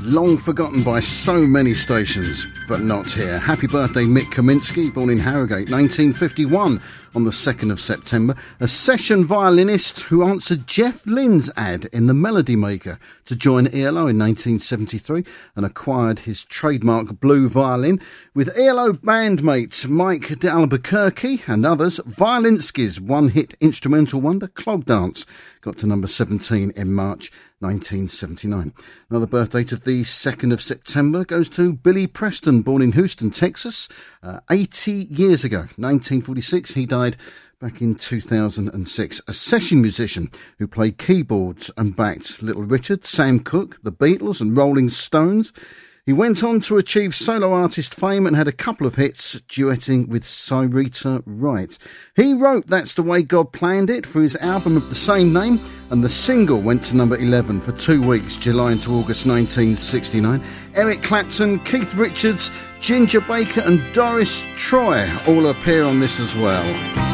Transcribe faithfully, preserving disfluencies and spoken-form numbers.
long forgotten by so many stations, but not here. Happy birthday, Mick Kaminsky, born in Harrogate, nineteen fifty-one, on the second of September. A session violinist who answered Jeff Lynne's ad in The Melody Maker to join E L O in nineteen seventy-three and acquired his trademark blue violin. With E L O bandmate Mike de Albuquerque and others, Violinsky's one-hit instrumental wonder, Clog Dance, got to number seventeen in March nineteen seventy-nine. Another birth date of the second of September goes to Billy Preston, born in Houston, Texas, uh, eighty years ago, nineteen forty-six. He died back in two thousand six. A session musician who played keyboards and backed Little Richard, Sam Cooke, the Beatles and Rolling Stones. He went on to achieve solo artist fame and had a couple of hits duetting with Syreeta Wright. He wrote That's the Way God Planned It for his album of the same name, and the single went to number eleven for two weeks, July into August nineteen sixty-nine. Eric Clapton, Keith Richards, Ginger Baker and Doris Troy all appear on this as well.